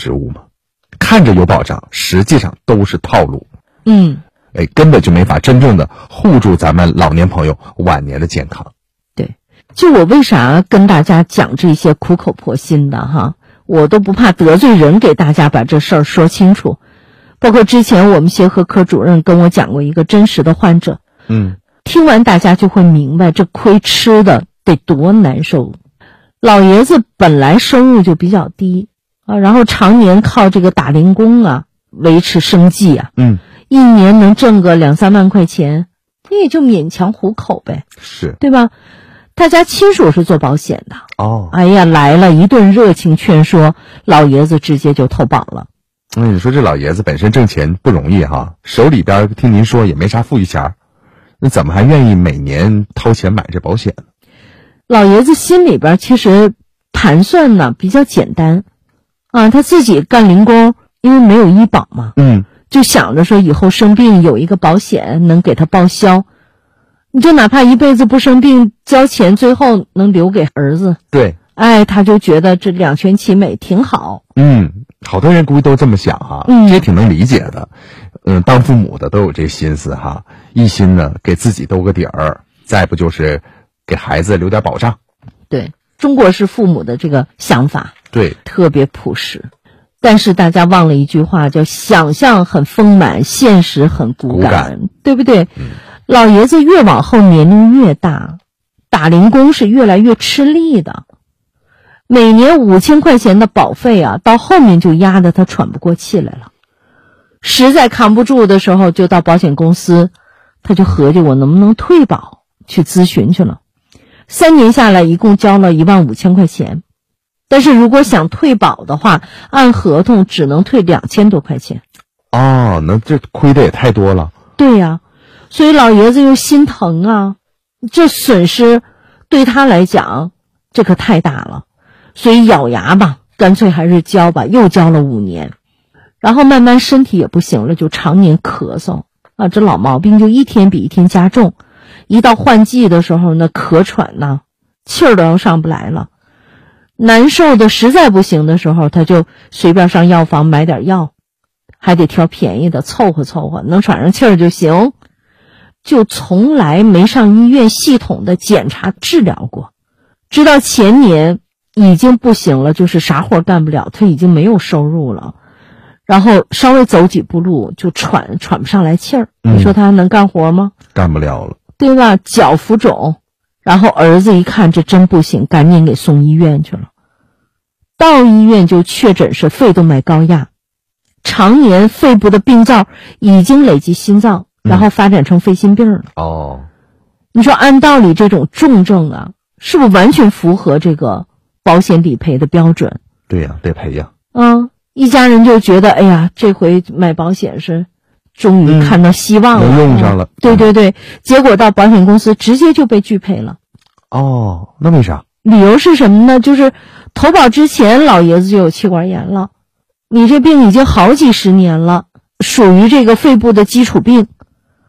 植物吗？看着有保障，实际上都是套路。根本就没法真正的护住咱们老年朋友晚年的健康。 对，就我为啥跟大家讲这些苦口婆心的哈，我都不怕得罪人，给大家把这事儿说清楚。包括之前我们协和科主任跟我讲过一个真实的患者，听完大家就会明白这亏吃的得多难受。老爷子本来收入就比较低啊，然后常年靠这个打零工啊维持生计啊，一年能挣个2-3万块钱，他也就勉强糊口呗， 是， 对吧？他家亲属是做保险的，哎呀，来了一顿热情劝说，老爷子直接就投保了。 你说这老爷子本身挣钱不容易哈，手里边听您说也没啥富裕钱，那怎么还愿意每年掏钱买这保险呢？ 老爷子心里边其实盘算呢比较简单啊，他自己干零工，因为没有医保嘛，就想着说以后生病有一个保险能给他报销，你就哪怕一辈子不生病，交钱最后能留给儿子。 对， 他就觉得这两全其美挺好。 好多人估计都这么想哈，这也挺能理解的。当父母的都有这心思哈，一心呢给自己兜个底儿，再不就是给孩子留点保障。 对，中国式父母的这个想法， 对， 特别朴实。但是大家忘了一句话，叫想象很丰满，现实很骨感，对不对？老爷子越往后年龄越大，打零工是越来越吃力的，每年5000块钱的保费啊，到后面就压得他喘不过气来了。实在扛不住的时候，就到保险公司，他就合计我能不能退保，去咨询去了。3年下来，一共交了15000块钱。但是如果想退保的话，按合同只能退2000多块钱。 那这亏的也太多了。 对呀，所以老爷子又心疼啊，这损失对他来讲，这可太大了。所以咬牙吧，干脆还是交吧，又交了5年。然后慢慢身体也不行了，就常年咳嗽啊，这老毛病就一天比一天加重。一到换季的时候呢，咳喘呢，气儿都要上不来了。难受的实在不行的时候，他就随便上药房买点药，还得挑便宜的凑合凑合，能喘上气儿就行，就从来没上医院系统的检查治疗过。直到前年已经不行了，就是啥活干不了，他已经没有收入了，然后稍微走几步路就喘不上来气儿，你说他还能干活吗？ 干不了了， 对吧？脚浮肿，然后儿子一看这真不行，赶紧给送医院去了。到医院就确诊是肺动脉高压，常年肺部的病灶已经累积心脏，然后发展成肺心病了。你说按道理这种重症啊，是不是完全符合这个保险理赔的标准？ 对呀，得赔呀。 一家人就觉得，哎呀，这回买保险是终于看到希望了， 能用上了。 对对对，结果到保险公司直接就被拒赔了。 那为啥？ 理由是什么呢？就是投保之前老爷子就有气管炎了，你这病已经好几十年了，属于这个肺部的基础病，